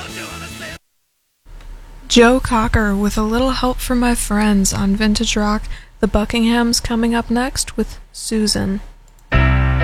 Joe Cocker with a little help from my friends on Vintage Rock. The Buckinghams coming up next with Susan.